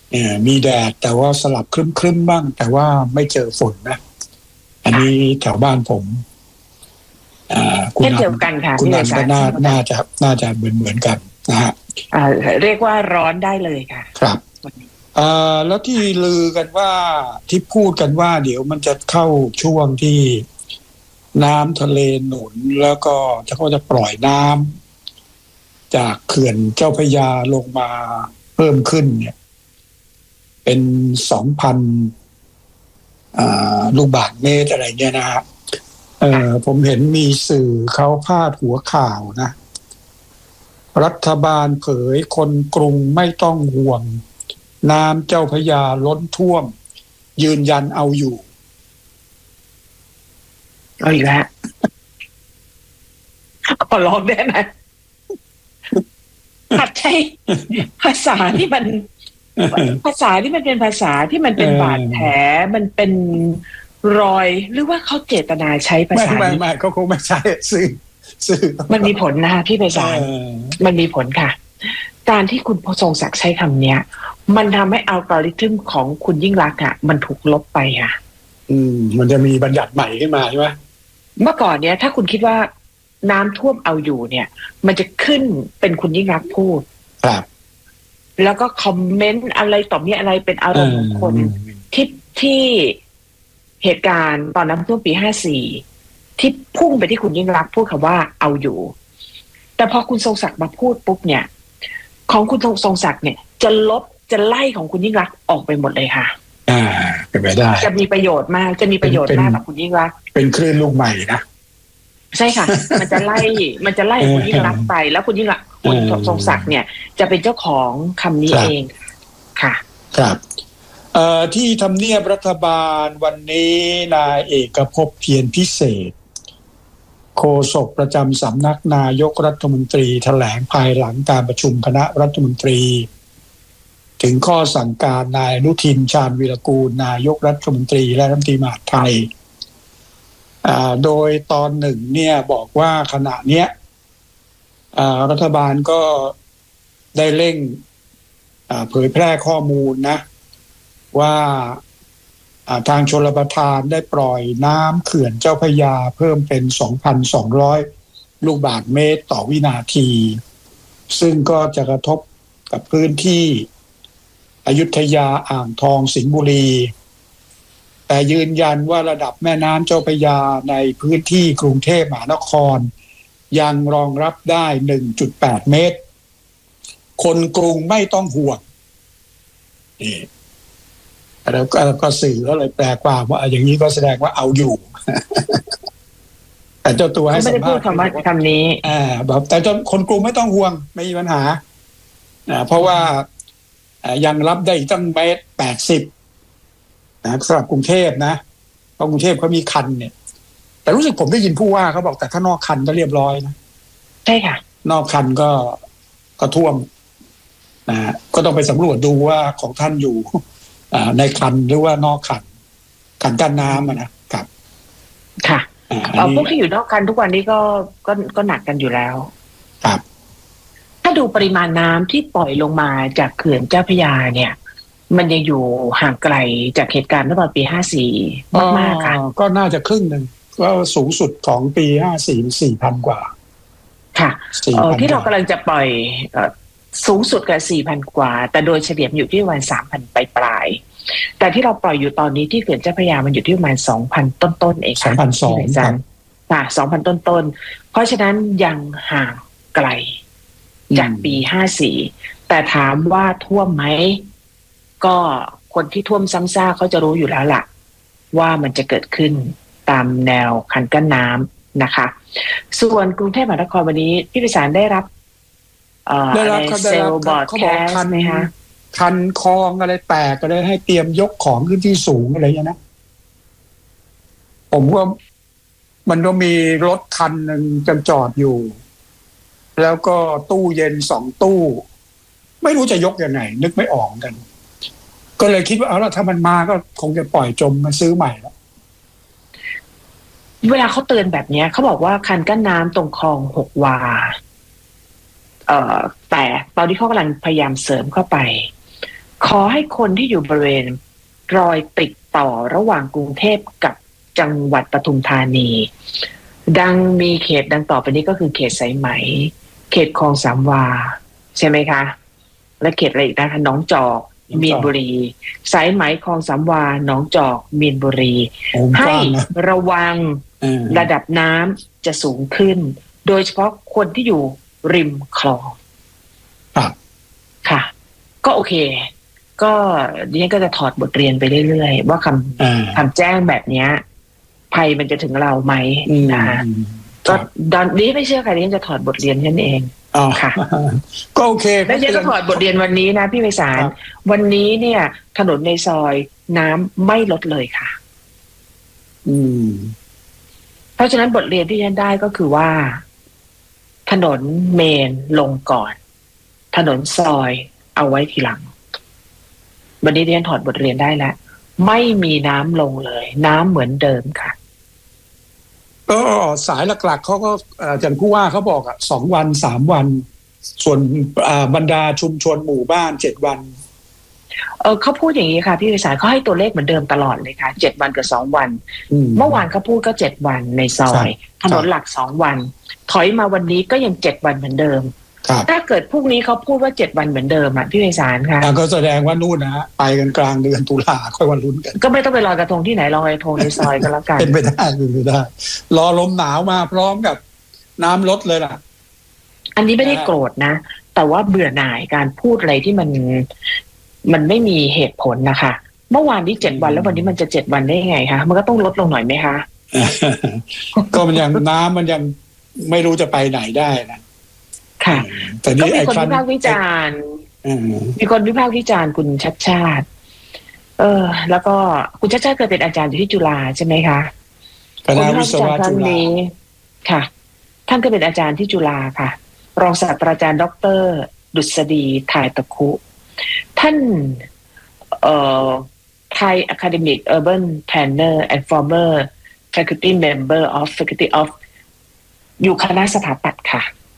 มีแดดแต่ว่าสลับครึ้มๆบ้างแต่ว่าไม่เจอฝนนะอันนี้แถวบ้านผมเช่นเดียวกันค่ะคุณนันก็น่าจะเหมือนกันนะฮะเรียกว่าร้อนได้เลยค่ะครับแล้วที่ลือกันว่าที่พูดกันว่าเดี๋ยวมันจะเข้าช่วงที่น้ำทะเลหนุนแล้วก็จะปล่อยน้ำจากเขื่อนเจ้าพระยาลงมาเพิ่มขึ้นเนี่ยเป็น 2,000 ลูกบาศก์เมตรอะไรเนี่ยนะฮะผมเห็นมีสื่อเขาพาดหัวข่าวนะรัฐบาลเผยคนกรุงไม่ต้องห่วงน้ำเจ้าพระยาล้นท่วมยืนยันเอาอยู่เอาอีกแล้วขอร้องได้ไหมหัดใช้ภาษาที่มันเป็นภาษาที่มันเป็นบาดแผลมันเป็นรอยหรือว่าเขาเจตนาใช้ภาษาไม่เขาคงไม่ใช่สื่อมันมีผลนะคะพี่ไพศาลมันมีผลค่ะการที่คุณทรงศักดิ์ใช้คำเนี้ยมันทำให้อัลกอริทึมของคุณยิ่งลักษณ์อ่ะมันถูกลบไปค่ะมันจะมีบัญญัติใหม่ขึ้นมาใช่ไหมเมื่อก่อนเนี้ยถ้าคุณคิดว่าน้ำท่วมเอาอยู่เนี่ยมันจะขึ้นเป็นคุณยิ่งลักษณ์พูดครับแล้วก็คอมเมนต์อะไรต่อมีอะไรเป็นอารมณ์ของคนที่เหตุการณ์ตอนน้ำท่วมปี54ที่พุ่งไปที่คุณยิ่งลักษณ์พูดคำว่าเอาอยู่แต่พอคุณทรงศักดิ์มาพูดปุ๊บเนี่ยของคุณทรงศักดิ์เนี่ยจะไล่ของคุณยิ่งลักษณ์ออกไปหมดเลยค่ะเป็นไปได้จะมีประโยชน์มากกับคุณยิ่งลักษณ์เป็นคลื่นลูกใหม่นะใช่ค่ะมันจะไล่คุณยิ่งลักษณ์ไปแล้วคุณยิ่งลักษณ์คุณทรงศักดิ์เนี่ยจะเป็นเจ้าของคำนี้เองค่ะครับที่ทำเนียบรัฐบาลวันนี้นายเอกภพเพียรพิเศษโฆษกประจำสำนักนายกรัฐมนตรีแถลงภายหลังการประชุมคณะรัฐมนตรีถึงข้อสั่งการนายอนุทินชาญวีรกูลนายกรัฐมนตรีและรัฐมนตรีมหาดไทยโดยตอนหนึ่งเนี่ยบอกว่าขณะเนี้ยรัฐบาลก็ได้เร่งเผยแพร่ข้อมูลนะว่าทางชลประทานได้ปล่อยน้ำเขื่อนเจ้าพระยาเพิ่มเป็น 2,200 ลูกบาศก์เมตรต่อวินาทีซึ่งก็จะกระทบกับพื้นที่อยุธยาอ่างทองสิงห์บุรีแต่ยืนยันว่าระดับแม่น้ำเจ้าพระยาในพื้นที่กรุงเทพมหานครยังรองรับได้ 1.8 เมตรคนกรุงไม่ต้องห่วงนี่แล้วก็สื่อก็เลยแปลความว่าอย่างนี้ก็แสดงว่าเอาอยู่แต่เจ้าตัวให้สัมภาษณ์คำนี้แบบแต่จนคนกรุงไม่ต้องห่วงไม่มีปัญหาเพราะว่ายังรับได้ตั้งเมตร80นะสำหรับกรุงเทพนะเพราะกรุงเทพเขามีคันเนี่ยแต่รู้สึกผมได้ยินผู้ว่าเขาบอกแต่ถ้านอกคันก็เรียบร้อยนะใช่ค่ะนอกคันก็ท่วมนะก็ต้องไปสำรวจดูว่าของท่านอยู่ในคันหรือว่านอกคันกั้นน้ำนะครับค่ะพวกที่อยู่นอกคันทุกวันนี้ก็หนักกันอยู่แล้วครับถ้าดูปริมาณน้ำที่ปล่อยลงมาจากเขื่อนเจ้าพระยาเนี่ยมันยังอยู่ห่างไกลจากเหตุการณ์เมื่อปี54มากๆค่ะก็น่าจะครึ่งนึงก็สูงสุดของปี54 4,000 กว่าค่ะที่เรากำลังจะปล่อยสูงสุดกับ 4,000 กว่าแต่โดยเฉลี่ยอยู่ที่ประมาณ 3,000 ปลายๆแต่ที่เราปล่อยอยู่ตอนนี้ที่เขื่อนเจ้าพระยามันอยู่ที่ประมาณ 2,000 ต้นๆเองค่ะ 2,200 ค่ะ 2,000 ต้นๆเพราะฉะนั้นยังห่างไกลจากปี54แต่ถามว่าท่วมไหมก็คนที่ท่วมซ้ำซากเขาจะรู้อยู่แล้วล่ะว่ามันจะเกิดขึ้นตามแนวคันกั้นน้ำนะคะส่วนกรุงเทพมหานครวันนี้พี่พิสารได้รับเซลล์บอร์ดแคสต์ไหมคะคันคลองอะไรแตกก็ได้ให้เตรียมยกของขึ้นที่สูงอะไรอย่างนี้นะผมว่ามันต้องมีรถคันหนึ่งจอดอยู่แล้วก็ตู้เย็น2 ตู้ไม่รู้จะยกยังไงนึกไม่ออกกันก็เลยคิดว่าเอาล่ะถ้ามันมาก็คงจะปล่อยจมมาซื้อใหม่แล้วเวลาเขาเตือนแบบนี้เขาบอกว่าคันกั้นน้ำตรงคลอง6 วาแต่ตอนที่เขากำลังพยายามเสริมเข้าไปขอให้คนที่อยู่บริเวณรอยติดต่อระหว่างกรุงเทพกับจังหวัดปทุมธานีดังมีเขตดังต่อไปนี้ก็คือเขตสายไหมเขตคลองสามวาใช่ไหมคะและเขตอะไรอีกนะคะหนองจอกมีนบุรีสายไหมคลองสามวาหนองจอกมีนบุรีให้ระวังระดับน้ำจะสูงขึ้นโดยเฉพาะคนที่อยู่ริมคลองค่ะก็โอเคก็ดิฉันก็จะถอดบทเรียนไปเรื่อยๆว่าคำแจ้งแบบนี้ภัยมันจะถึงเราไหมนะคะก็ตอนนี้ไม่เชื่อใครดิฉันจะถอดบทเรียนนั่นเองค่ะก็โอเคแล้วดิฉันก็ถอดบทเรียนวันนี้นะพี่ไพศาลวันนี้เนี่ยถนนในซอยน้ำไม่ลดเลยค่ะเพราะฉะนั้นบทเรียนที่ฉันได้ก็คือว่าถนนเมนลงก่อนถนนซอยเอาไว้ทีหลังวันนี้ดิฉันถอดบทเรียนได้แล้วไม่มีน้ำลงเลยน้ำเหมือนเดิมค่ะก็สายหลักๆเขาก็อย่างผู้ว่าเขาบอก2 วัน3 วันส่วนบรรดาชุมชนหมู่บ้าน7 วันเขาพูดอย่างนี้ค่ะพี่วิสารเขาให้ตัวเลขเหมือนเดิมตลอดเลยค่ะ7 วันกับ2 วันเมื่อวานเขาพูดก็7 วันในซอยถนนหลัก2 วันถอยมาวันนี้ก็ยัง7 วันเหมือนเดิมถ้าเกิดพรุ่งนี้เขาพูดว่า7 วันเหมือนเดิมพี่วิสารค่ะก็แสดงว่านู่นนะไปกันกลางเดือนตุลาค่อยวันลุ้นกันก็ไม่ต้องไปลอยกระทงที่ไหนลอยกระทงในซอยก็แล้วกันเป็นไปได้รอลมหนาวมาพร้อมกับน้ำลดเลยล่ะอันนี้ไม่ได้โกรธนะแต่ว่าเบื่อหน่ายการพูดอะไรที่มันไม่มีเหตุผลนะคะเมื่อวานนี้7 วันแล้ววันนี้มันจะ7 วันได้ยังไงคะมันก็ต้องลดลงหน่อยไหมคะก็มันยังน้ำมันยังไม่รู้จะไปไหนได้นะค่ะแต่ก็มีคนวิพากษ์วิจารณ์คุณชัดชาติแล้วก็คุณชัดชาติเคยเป็นอาจารย์อยู่ที่จุฬาใช่ไหมคะคณะวิศวะจุฬาค่ะท่านก็เป็นอาจารย์ที่จุฬาค่ะรองศาสตราจารย์ดร.ดุษฎีถ่ายตะคุท่านThai Academic Urban Planner and former faculty member of Faculty of อยู่คณะสถาปัตย์ค่ะ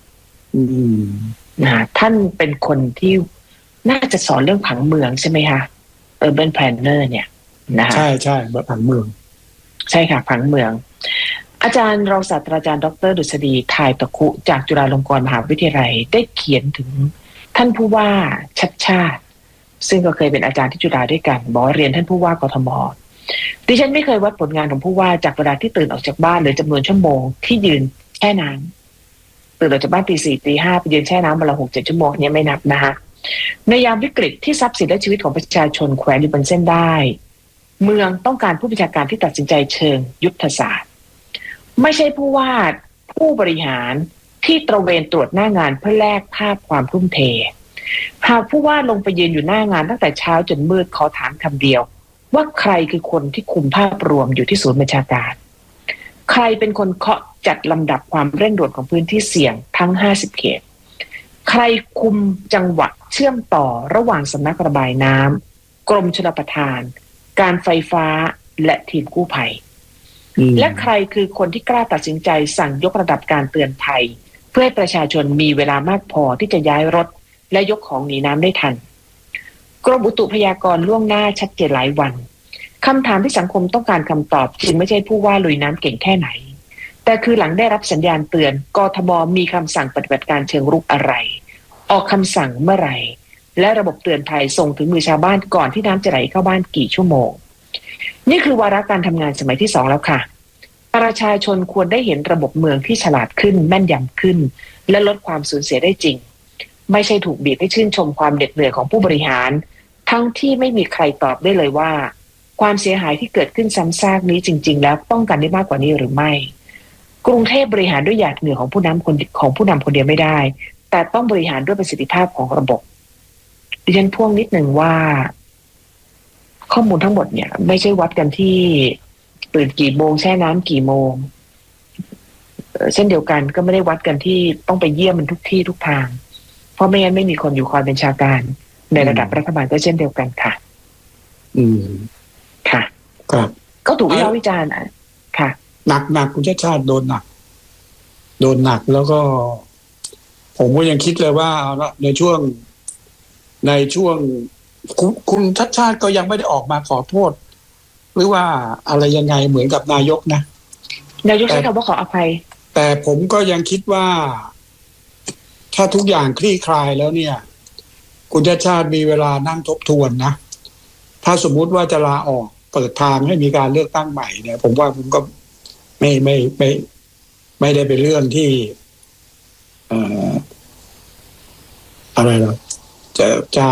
ท่านเป็นคนที่น่าจะสอนเรื่องผังเมืองใช่ไหมคะ Urban Planner เนี่ยนะคะใช่แบบผังเมืองใช่ค่ะผังเมืองอาจารย์รองศาสตราจารย์ดร.ดุษฎีถ่ายตะคุจากจุฬาลงกรณ์มหาวิทยาลัยได้เขียนถึงท่านผู้ว่าชัดชาติซึ่งก็เคยเป็นอาจารย์ที่จุฬาด้วยกันบอกเรียนท่านผู้ว่ากทมดิฉันไม่เคยวัดผลงานของผู้ว่าจากเวลาที่ตื่นออกจากบ้านหรือจำนวนชั่วโมงที่ยืนแช่น้ำตื่นออกจากบ้านตี 4 ตี 5ไปยืนแช่น้ำวันละ 6-7 ชั่วโมงเนี่ยไม่นับนะคะในยามวิกฤตที่ทรัพย์สินและชีวิตของประชาชนแขวนอยู่บนเส้นได้เมืองต้องการผู้บัญชาการที่ตัดสินใจเชิงยุทธศาสตร์ไม่ใช่ผู้ว่าผู้บริหารที่ตระเวนตรวจหน้างานเพื่อแลกภาพความทุ่มเทหากผู้ว่าลงไปยืนอยู่หน้างานตั้งแต่เช้าจนมืดขอถามคำเดียวว่าใครคือคนที่คุมภาพรวมอยู่ที่ศูนย์บัญชาการใครเป็นคนเคาะจัดลำดับความเร่งด่วนของพื้นที่เสี่ยงทั้ง50 เขตใครคุมจังหวะเชื่อมต่อระหว่างสำนักระบายน้ำกรมชลประทานการไฟฟ้าและทีมกู้ภัยและใครคือคนที่กล้าตัดสินใจสั่งยกระดับการเตือนภัยเพื่อให้ประชาชนมีเวลามากพอที่จะย้ายรถและยกของหนีน้ำได้ทันกรมอุตุพยากรณ์ล่วงหน้าชัดเจนหลายวันคำถามที่สังคมต้องการคำตอบจึงไม่ใช่ผู้ว่าลุยน้ำเก่งแค่ไหนแต่คือหลังได้รับสัญญาณเตือนกทม.มีคำสั่งปฏิบัติการเชิงรุกอะไรออกคำสั่งเมื่อไหร่และระบบเตือนภัยส่งถึงมือชาวบ้านก่อนที่น้ำจะไหลเข้าบ้านกี่ชั่วโมงนี่คือวาระการทำงานสมัยที่2แล้วค่ะประชาชนควรได้เห็นระบบเมืองที่ฉลาดขึ้นแม่นยำขึ้นและลดความสูญเสียได้จริงไม่ใช่ถูกบีบให้ชื่นชมความเหน็ดเหนื่อยของผู้บริหารทั้งที่ไม่มีใครตอบได้เลยว่าความเสียหายที่เกิดขึ้นซ้ำซากนี้จริงๆแล้วป้องกันได้มากกว่านี้หรือไม่กรุงเทพบริหารด้วยหยาดเหงื่อของผู้นำคนเดียวไม่ได้แต่ต้องบริหารด้วยประสิทธิภาพของระบบดิฉันพ่วงนิดหนึ่งว่าข้อมูลทั้งหมดเนี่ยไม่ใช่วัดกันที่ตื่นกี่โมงแช่น้ำกี่โมงเช่นเดียวกันก็ไม่ได้วัดกันที่ต้องไปเยี่ยมมันทุกที่ทุกทางเพราะไม่งั้นไม่มีคนอยู่คอยบัญชาการในระดับรัฐบาลก็เช่นเดียวกันค่ะค่ะก็ถูกวิพากษ์วิจารณ์ค่ะหนักคุณชาติชาติโดนหนักแล้วก็ผมก็ยังคิดเลยว่าในช่วงคุณชัดชาติก็ยังไม่ได้ออกมาขอโทษหรือว่าอะไรยังไงเหมือนกับนายกนะนายกใช้คำว่าขออภัยแต่ผมก็ยังคิดว่าถ้าทุกอย่างคลี่คลายแล้วเนี่ยคุณชัดชาติมีเวลานั่งทบทวนนะถ้าสมมุติว่าจะลาออกเปิดทางให้มีการเลือกตั้งใหม่เนี่ยผมว่าผมก็ไม่ได้เป็นเรื่องที่อะไรหรอกจะ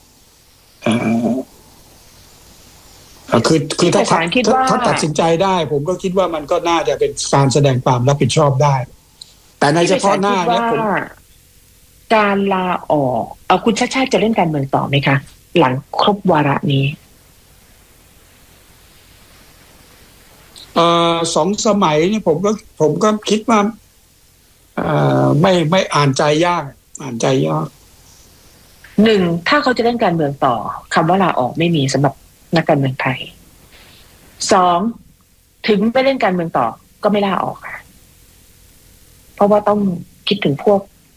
คือถ้าตัดสินใจได้ผมก็คิดว่ามันก็น่าจะเป็นการแสดงความรับผิดชอบได้แต่ในเฉพาะหน้าเนี่ยผมการลาออกคุณชาติชาติจะเล่นการเมืองต่อไหมคะหลังครบวาระนี้ 2 สมัยนี่ผมก็คิดว่าไม่อ่านใจยาก 1ถ้าเขาจะเล่นการเมืองต่อคำว่าลาออกไม่มีสำหรับนักการเมืองไทย2ถึงไม่เล่นการเมืองต่อก็ไม่ลาออกค่ะเพราะว่าต้องคิดถึงพวก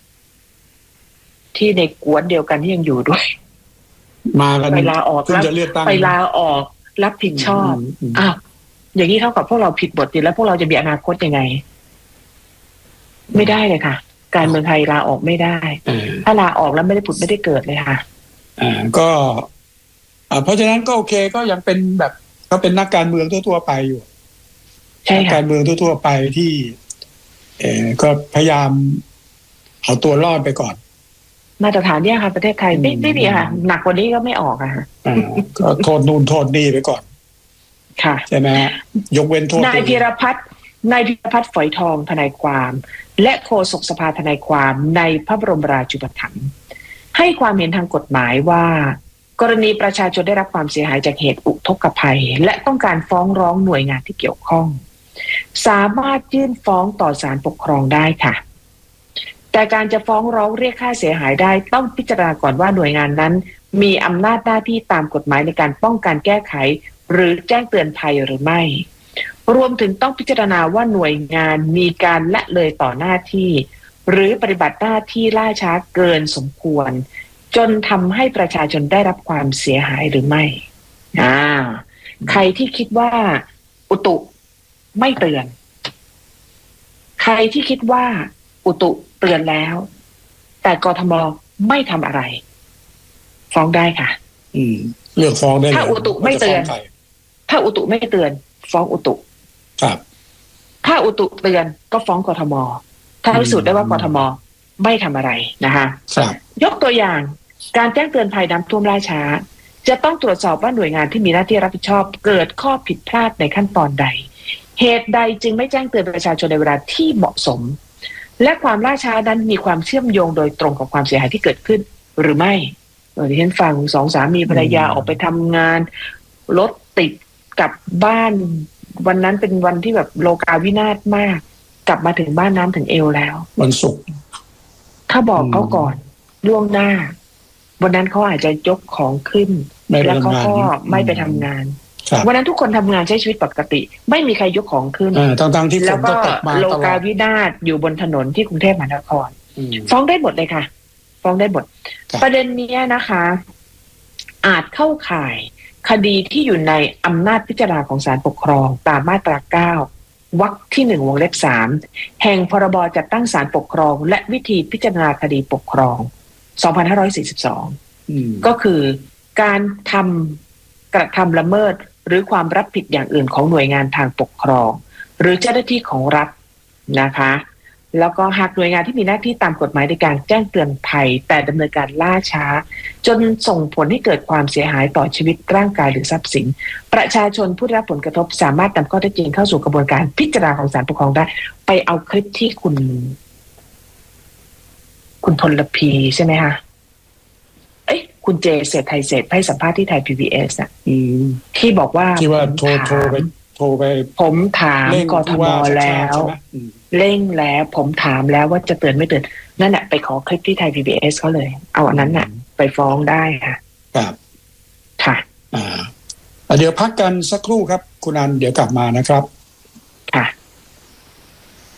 ที่ในกวนเดียวกันที่ยังอยู่ด้วยมากันไปลาออกแล้วไปลาออกรับผิดชอบอย่างนี้เท่ากับพวกเราผิดบทแล้วพวกเราจะมีอนาคตยังไงไม่ได้เลยค่ะการเมืองไทยลาออกไม่ได้ถ้าลาออกแล้วไม่ได้ผุดไม่ได้เกิดเลยค่ะก็เพราะฉะนั้นก็โอเคก็ยังเป็นแบบก็เป็นนักการเมืองทั่วๆไปอยู่ใช่ค่ะการเมืองทั่วๆไปที่ก็พยายามเอาตัวรอดไปก่อนมาตรฐานเนี่ยค่ะประเทศไทยไม่มีค่ะหนักกว่านี้ก็ไม่ออกค่ะก็โทษนู่นโทษนี่ไปก่อนค่ะใช่ไหมยกเว้นโทษนายพีรพัฒน์ฝอยทองทนายความและโฆษกสภาทนายความในพระบรมราชูปถัมภ์ให้ความเห็นทางกฎหมายว่ากรณีประชาชนได้รับความเสียหายจากเหตุอุทกภัยและต้องการฟ้องร้องหน่วยงานที่เกี่ยวข้องสามารถยื่นฟ้องต่อศาลปกครองได้ค่ะแต่การจะฟ้องร้องเรียกค่าเสียหายได้ต้องพิจารณาก่อนว่าหน่วยงานนั้นมีอำนาจหน้าที่ตามกฎหมายในการป้องกันแก้ไขหรือแจ้งเตือนภัยหรือไม่รวมถึงต้องพิจารณาว่าหน่วยงานมีการละเลยต่อหน้าที่หรือปฏิบัติหน้าที่ล่าช้าเกินสมควรจนทำให้ประชาชนได้รับความเสียหายหรือไม่ใครที่คิดว่าอุตุไม่เตือนใครที่คิดว่าอุตุเตือนแล้วแต่กทมไม่ทำอะไรฟ้องได้ค่ะเลือกฟ้องได้ถ้าอุตุไม่เตือนถ้าอุตุไม่เตือนฟ้องอุตุครับถ้าอุตุเตือนก็ฟ้องกทมถ้าพิสูจน์ได้ว่ากทมไม่ทำอะไรนะคะยกตัวอย่างการแจ้งเตือนภัยน้ำท่วมล่าช้าจะต้องตรวจสอบว่าหน่วยงานที่มีหน้าที่รับผิดชอบเกิดข้อผิดพลาดในขั้นตอนใดเหตุใดจึงไม่แจ้งเตือนประชาชนในเวลาที่เหมาะสมและความล่าช้านั้นมีความเชื่อมโยงโดยตรงกับความเสียหายที่เกิดขึ้นหรือไม่ที่ฉันฟัง2 สามีภรรยาออกไปทำงานรถติดกลับบ้านวันนั้นเป็นวันที่แบบโลกาวินาศมากกลับมาถึงบ้านน้ำถึงเอวแล้ววันศุกร์ถ้าบอกเขาก่อนล่วงหน้าวันนั้นเขาอาจจะยกของขึ้นแล้วเขาก็ไม่ไปทำงานวันนั้นทุกคนทำงานใช้ชีวิตปกติไม่มีใครยกของขึ้นทั้งที่ฝนก็ตกมาตลอดโลกาวินาศอยู่บนถนนที่กรุงเทพมหานครฟ้องได้หมดเลยค่ะฟ้องได้หมดประเด็นนี้นะคะอาจเข้าข่ายคดีที่อยู่ในอำนาจพิจารณาของศาลปกครองตามมาตรา9วรรคที่1วงเล็บ3แห่งพรบจัดตั้งศาลปกครองและวิธีพิจารณาคดีปกครอง2542ก็คือการกระทำละเมิดหรือความรับผิดอย่างอื่นของหน่วยงานทางปกครองหรือเจ้าหน้าที่ของรัฐนะคะแล้วก็หากหน่วยงานที่มีหน้าที่ตามกฎหมายในการแจ้งเตือนภัยแต่ดำเนินการล่าช้าจนส่งผลให้เกิดความเสียหายต่อชีวิตร่างกายหรือทรัพย์สินประชาชนผู้ได้รับผลกระทบสามารถนำข้อเท็จจริงเข้าสู่กระบวนการพิจารณาของศาลปกครองได้ไปเอาคลิปที่คุณพลพีใช่ไหมคะคุณเจเศรษฐไทยเศรษฐ์ให้สัมภาษณ์ที่ไทย PBS อ่ะที่บอกว่าที่ว่าโทรไปผมถามกทมแล้วเร่งแล้วผมถามแล้วว่าจะเตือนไม่เตือนนั่นแหละไปขอคลิปที่ไทย PBS เขาเลยเอาอันนั้นน่ะไปฟ้องได้ค่ะครับค่ะเดี๋ยวพักกันสักครู่ครับคุณอันเดี๋ยวกลับมานะครับ